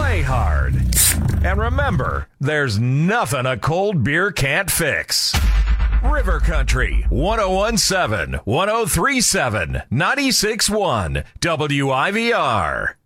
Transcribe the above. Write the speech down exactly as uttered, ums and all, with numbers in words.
play hard. And remember, there's nothing a cold beer can't fix. River Country, one oh one seven, one oh three seven, ninety-six point one, W I V R.